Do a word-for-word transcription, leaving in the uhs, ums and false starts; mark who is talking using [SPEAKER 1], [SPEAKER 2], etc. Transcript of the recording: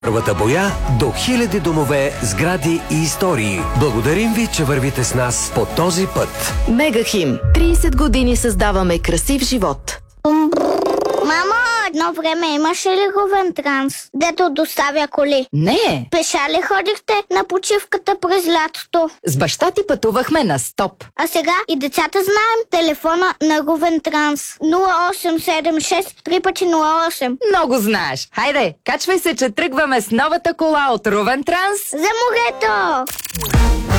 [SPEAKER 1] Първата боя до хиляди домове, сгради и истории. Благодарим ви, че вървите с нас по този път.
[SPEAKER 2] Мегахим. трийсет години създаваме красив живот.
[SPEAKER 3] Мамо, едно време имаше ли Говентранс, дето доставя коли?
[SPEAKER 2] Не.
[SPEAKER 3] Пеша ли ходихте на почивката през лятото?
[SPEAKER 2] С баща ти пътувахме на стоп.
[SPEAKER 3] А сега и децата знаем телефона на Говентранс. нула осем седем шест три пъти нула осем.
[SPEAKER 2] Много знаеш. Хайде, качвай се, че тръгваме с новата кола от Ровентранс
[SPEAKER 3] За морето!